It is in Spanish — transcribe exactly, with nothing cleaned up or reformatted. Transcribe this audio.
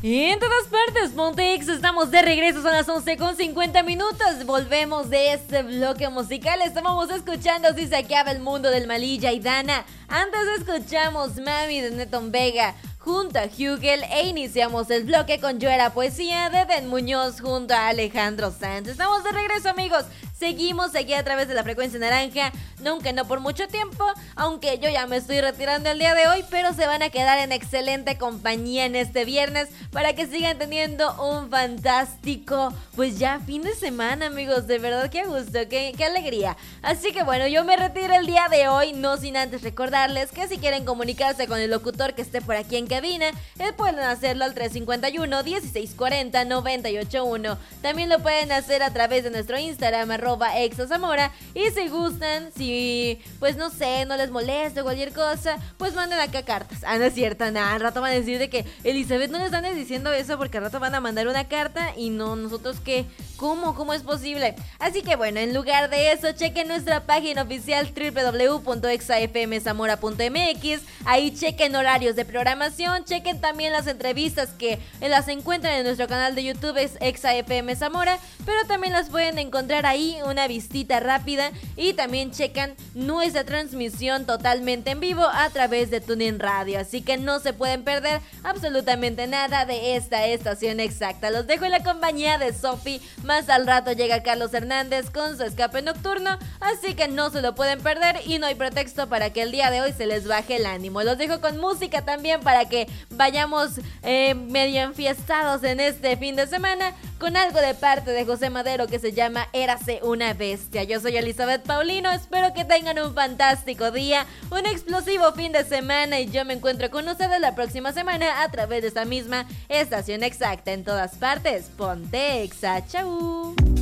En todas partes, Pontex, estamos de regreso, son las once con cincuenta minutos. Volvemos de este bloque musical. Estábamos escuchando Si se acaba el mundo del Malilla y Dana. Antes escuchamos Mami de Neton Vega junto a Hugel e iniciamos el bloque con Yo Era Poesía de Den Muñoz junto a Alejandro Sanz. Estamos de regreso, amigos. Seguimos aquí a través de la frecuencia naranja, aunque no por mucho tiempo, aunque yo ya me estoy retirando el día de hoy, pero se van a quedar en excelente compañía en este viernes para que sigan teniendo un fantástico, pues ya fin de semana, amigos, de verdad qué gusto, qué, qué alegría. Así que bueno, yo me retiro el día de hoy, no sin antes recordarles que si quieren comunicarse con el locutor que esté por aquí en cabina, eh, pueden hacerlo al tres cinco uno, dieciséis cuarenta, noventa y ocho uno. También lo pueden hacer a través de nuestro Instagram, arroba exazamora, y si gustan, si pues no sé, no les molesta o cualquier cosa, pues manden acá cartas. Ah, no es cierto, nada, al rato van a decir de que Elizabeth no les están diciendo eso porque al rato van a mandar una carta y no, nosotros qué, ¿cómo? ¿Cómo es posible? Así que bueno, en lugar de eso, chequen nuestra página oficial doble u doble u doble u punto exa f m zamora punto m x, ahí chequen horarios de programación, chequen también las entrevistas que las encuentran en nuestro canal de YouTube, es Exa F M Zamora, pero también las pueden encontrar ahí, una vistita rápida, y también checan nuestra transmisión totalmente en vivo a través de TuneIn Radio, así que no se pueden perder absolutamente nada de esta estación exacta. Los dejo en la compañía de Sofi, más al rato llega Carlos Hernández con su escape nocturno, así que no se lo pueden perder y no hay pretexto para que el día de hoy se les baje el ánimo. Los dejo con música también para que vayamos eh, medio enfiestados en este fin de semana con algo de parte de José Madero que se llama Érase una bestia. Yo soy Elizabeth Paulino, espero que tengan un fantástico día, un explosivo fin de semana y yo me encuentro con ustedes la próxima semana a través de esta misma estación exacta. En todas partes, ponte Exa, chau.